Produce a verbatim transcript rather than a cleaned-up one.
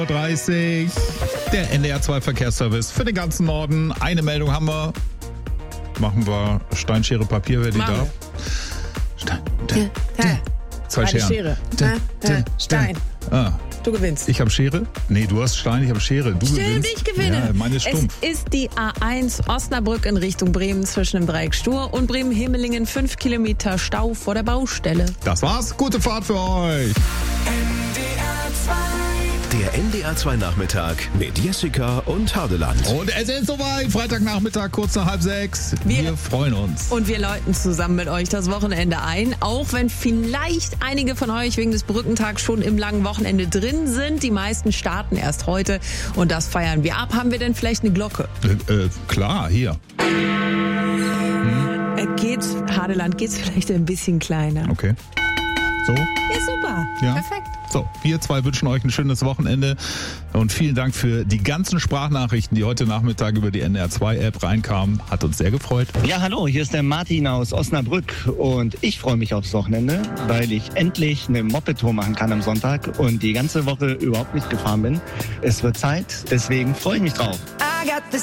dreißig, der N D R zwei Verkehrsservice für den ganzen Norden. Eine Meldung haben wir. Machen wir Stein, Schere, Papier, wer die darf. Stein, da, da. Zwei Scheren. Schere. Da, da, Stein. Ah. Du gewinnst. Ich habe Schere? Nee, du hast Stein, ich habe Schere. Du Stimmt, gewinnst. ich gewinne. Ja, meine ist stumpf. Es ist die A eins Osnabrück in Richtung Bremen zwischen dem Dreieck Stur und Bremen-Himmelingen. Fünf Kilometer Stau vor der Baustelle. Das war's. Gute Fahrt für euch. Der N D R zwei Nachmittag mit Jessica und Hardeland. Und es ist soweit. Freitagnachmittag, kurz nach halb sechs. Wir, Wir freuen uns. Und wir läuten zusammen mit euch das Wochenende ein. Auch wenn vielleicht einige von euch wegen des Brückentags schon im langen Wochenende drin sind. Die meisten starten erst heute. Und das feiern wir ab. Haben wir denn vielleicht eine Glocke? Äh, äh, klar, hier. Äh, geht's, Hadeland, geht's vielleicht ein bisschen kleiner? Okay. So? Ja, super. Ja. Perfekt. So, wir zwei wünschen euch ein schönes Wochenende und vielen Dank für die ganzen Sprachnachrichten, die heute Nachmittag über die N D R zwei App reinkamen. Hat uns sehr gefreut. Ja, hallo, hier ist der Martin aus Osnabrück und ich freue mich aufs Wochenende, weil ich endlich eine Moped-Tour machen kann am Sonntag und die ganze Woche überhaupt nicht gefahren bin. Es wird Zeit, deswegen freue ich mich drauf.